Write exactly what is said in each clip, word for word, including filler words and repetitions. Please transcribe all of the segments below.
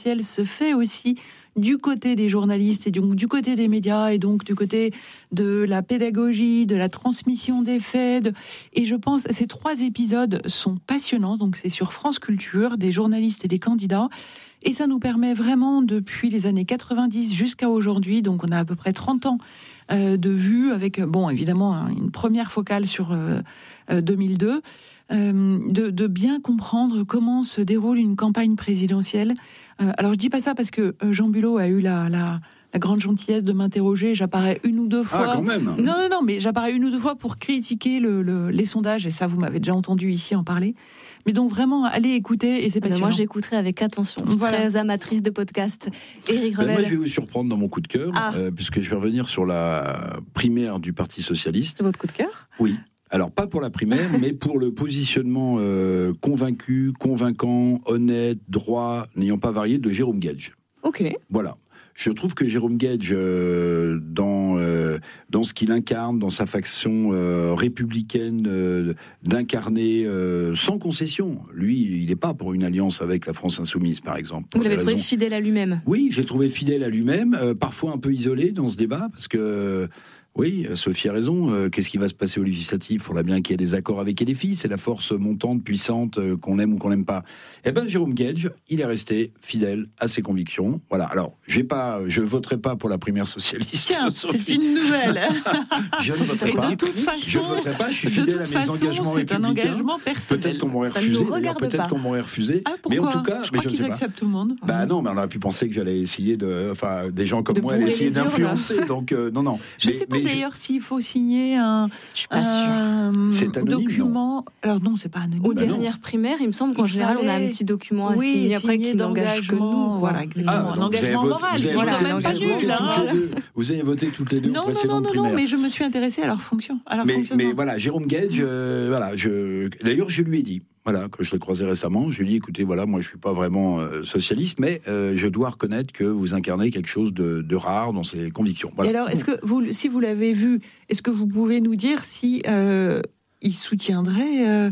présidentielle se fait aussi du côté des journalistes et donc du côté des médias et donc du côté de la pédagogie, de la transmission des faits. De... Et je pense ces trois épisodes sont passionnants. Donc c'est sur France Culture, des journalistes et des candidats. Et ça nous permet vraiment, depuis les années quatre-vingt-dix jusqu'à aujourd'hui, donc on a à peu près trente ans euh, de vues, avec, bon, évidemment, hein, une première focale sur euh, euh, deux mille deux, euh, de, de bien comprendre comment se déroule une campagne présidentielle. Euh, alors, je dis pas ça parce que Jean Bulot a eu la... la la grande gentillesse de m'interroger, j'apparais une ou deux fois. Ah, quand même. Non, non, non, mais j'apparais une ou deux fois pour critiquer le, le, les sondages, et ça, vous m'avez déjà entendu ici en parler. Mais donc, vraiment, allez écouter, et c'est passionnant. Moi, j'écouterai avec attention. Je suis voilà. très amatrice de podcast. Éric Revel. Ben moi, je vais vous surprendre dans mon coup de cœur, ah. euh, puisque je vais revenir sur la primaire du Parti Socialiste. C'est votre coup de cœur ? Oui. Alors, pas pour la primaire, mais pour le positionnement euh, convaincu, convaincant, honnête, droit, n'ayant pas varié, de Jérôme Guedj. Ok. Voilà. Je trouve que Jérôme Guedj, euh, dans, euh, dans ce qu'il incarne, dans sa faction euh, républicaine euh, d'incarner euh, sans concession, lui, il n'est pas pour une alliance avec la France Insoumise, par exemple. Vous l'avez trouvé fidèle à lui-même ? Oui, j'ai trouvé fidèle à lui-même, euh, parfois un peu isolé dans ce débat, parce que... Oui, Sophie a raison. Euh, qu'est-ce qui va se passer au législatif ? Il faudra bien qu'il y ait des accords avec L F I. C'est la force montante, puissante, euh, qu'on aime ou qu'on n'aime pas. Eh ben, Jérôme Guedj, il est resté fidèle à ses convictions. Voilà. Alors, j'ai pas, je voterai pas pour la primaire socialiste. Tiens, Sophie. C'est une nouvelle. Je ne voterai pas. De toute façon, je ne voterai pas. Je suis fidèle à mes façon, engagements c'est républicains. Un engagement personnel. Peut-être qu'on m'aurait refusé. Peut-être qu'on m'aurait refusé. Ah, pourquoi ? Mais en tout cas, je mais crois je qu'ils sais acceptent pas. tout le monde. Bah non, mais on aurait pu penser que j'allais essayer de, enfin, des gens comme de moi allaient essayer d'influencer. Donc euh, non, non. Je mais, sais pas mais d'ailleurs je... s'il faut signer un, je suis pas un c'est anonyme, document. Non. Alors non, c'est pas anonyme. Aux bah dernières primaires, il me semble qu'en il général, fallait... on a un petit document à oui, signer après qui n'engage que nous. Voilà, exactement. Ah, un engagement moral. Vous avez, voilà, voté, même pas nul, hein. vous avez voté toutes les deux non, aux précédentes non, non, primaires. Non, mais je me suis intéressée à leur fonction, à leur mais, fonctionnement. Mais voilà, Jérôme Guedj, euh, voilà, je, d'ailleurs, je lui ai dit. Voilà, quand je l'ai croisé récemment, je lui ai dit, écoutez, voilà, moi je suis pas vraiment euh, socialiste, mais euh, je dois reconnaître que vous incarnez quelque chose de, de rare dans ses convictions. Voilà. Et alors, est-ce que vous, si vous l'avez vu, est-ce que vous pouvez nous dire si euh, il soutiendrait euh,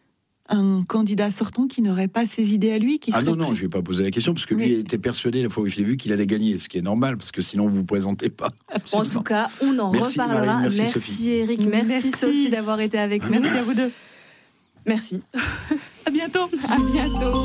un candidat sortant qui n'aurait pas ses idées à lui, qui Ah serait non, non, prêt... je vais pas poser la question, parce que mais... lui était persuadé, la fois où je l'ai vu, qu'il allait gagner, ce qui est normal, parce que sinon vous vous présentez pas. Absolument. En tout cas, on en merci, reparlera. Marine, merci, merci Sophie. Eric, merci, merci Sophie d'avoir été avec nous. Merci à vous deux. Merci. À bientôt. À bientôt.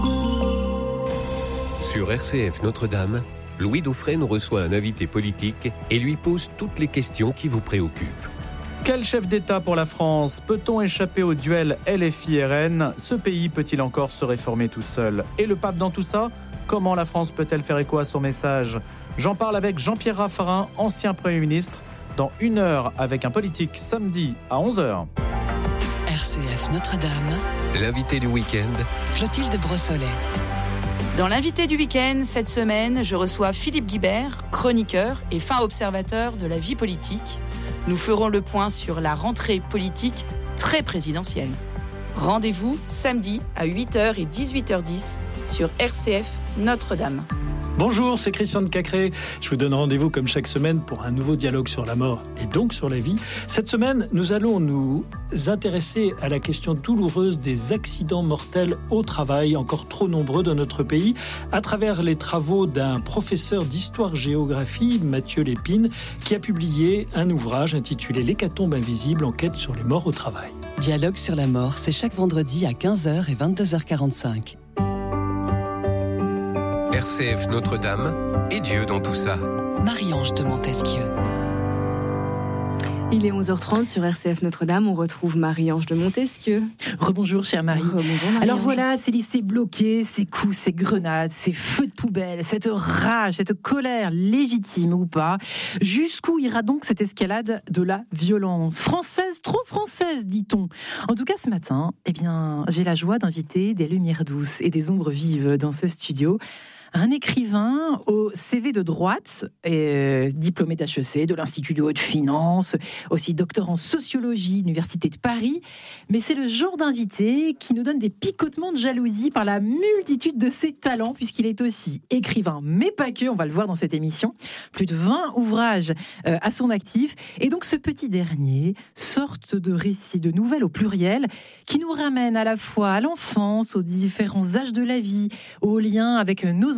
Sur R C F Notre-Dame, Louis Dauphren reçoit un invité politique et lui pose toutes les questions qui vous préoccupent. Quel chef d'État pour la France ? Peut-on échapper au duel L F I R N ? Ce pays peut-il encore se réformer tout seul ? Et le pape dans tout ça ? Comment la France peut-elle faire écho à son message ? J'en parle avec Jean-Pierre Raffarin, ancien Premier ministre, dans une heure avec un politique samedi à onze heures. R C F Notre-Dame. L'invité du week-end, Clotilde Brossolet. Dans l'invité du week-end, cette semaine, je reçois Philippe Guibert, chroniqueur et fin observateur de la vie politique. Nous ferons le point sur la rentrée politique très présidentielle. Rendez-vous samedi à huit heures et dix-huit heures dix sur R C F Notre-Dame. Bonjour, c'est Christian de Cacré. Je vous donne rendez-vous comme chaque semaine pour un nouveau dialogue sur la mort et donc sur la vie. Cette semaine, nous allons nous intéresser à la question douloureuse des accidents mortels au travail, encore trop nombreux dans notre pays, à travers les travaux d'un professeur d'histoire-géographie, Mathieu Lépine, qui a publié un ouvrage intitulé « L'hécatombe invisible, enquête sur les morts au travail ». Dialogue sur la mort, c'est chaque vendredi à quinze heures et vingt-deux heures quarante-cinq. R C F Notre-Dame et Dieu dans tout ça. Marie-Ange de Montesquieu. Il est onze heures trente sur R C F Notre-Dame. On retrouve Marie-Ange de Montesquieu. Rebonjour, chère Marie. Rebonjour, Marie-Ange. Alors voilà, ces lycées bloqués, ces coups, ces grenades, ces feux de poubelle, cette rage, cette colère, légitime ou pas. Jusqu'où ira donc cette escalade de la violence ? Française, trop française, dit-on. En tout cas, ce matin, eh bien, j'ai la joie d'inviter des lumières douces et des ombres vives dans ce studio. Un écrivain au C V de droite, et diplômé d'H E C, de l'Institut de haute finance, aussi docteur en sociologie, l'Université de Paris. Mais c'est le genre d'invité qui nous donne des picotements de jalousie par la multitude de ses talents, puisqu'il est aussi écrivain, mais pas que, on va le voir dans cette émission. Plus de vingt ouvrages euh, à son actif. Et donc ce petit dernier, sorte de récit, de nouvelles au pluriel, qui nous ramène à la fois à l'enfance, aux différents âges de la vie, aux liens avec nos